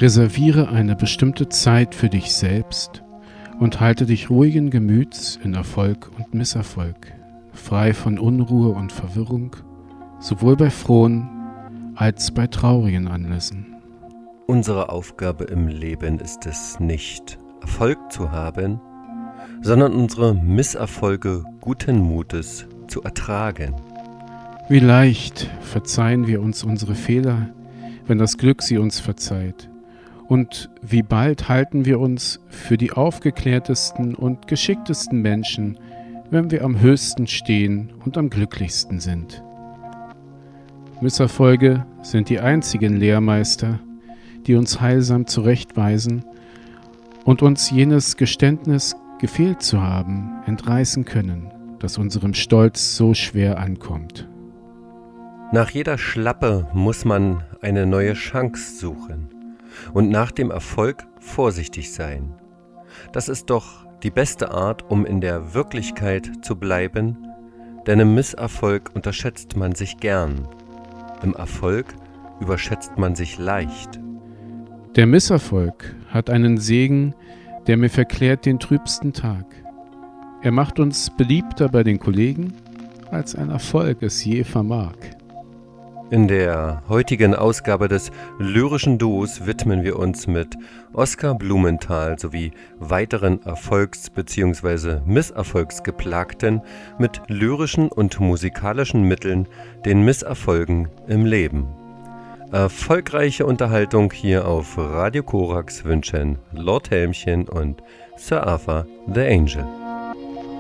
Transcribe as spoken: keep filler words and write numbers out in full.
Reserviere eine bestimmte Zeit für dich selbst und halte dich ruhigen Gemüts in Erfolg und Misserfolg, frei von Unruhe und Verwirrung, sowohl bei frohen als bei traurigen Anlässen. Unsere Aufgabe im Leben ist es nicht, Erfolg zu haben, sondern unsere Misserfolge guten Mutes zu ertragen. Wie leicht verzeihen wir uns unsere Fehler, wenn das Glück sie uns verzeiht. Und wie bald halten wir uns für die aufgeklärtesten und geschicktesten Menschen, wenn wir am höchsten stehen und am glücklichsten sind. Misserfolge sind die einzigen Lehrmeister, die uns heilsam zurechtweisen und uns jenes Geständnis, gefehlt zu haben, entreißen können, das unserem Stolz so schwer ankommt. Nach jeder Schlappe muss man eine neue Chance suchen und nach dem Erfolg vorsichtig sein. Das ist doch die beste Art, um in der Wirklichkeit zu bleiben, denn im Misserfolg unterschätzt man sich gern. Im Erfolg überschätzt man sich leicht. Der Misserfolg hat einen Segen, der mir verklärt den trübsten Tag. Er macht uns beliebter bei den Kollegen, als ein Erfolg es je vermag. In der heutigen Ausgabe des Lyrischen Duos widmen wir uns mit Oskar Blumenthal sowie weiteren Erfolgs- bzw. Misserfolgsgeplagten mit lyrischen und musikalischen Mitteln den Misserfolgen im Leben. Erfolgreiche Unterhaltung hier auf Radio Korax wünschen Lord Helmchen und Sir Arthur the Angel.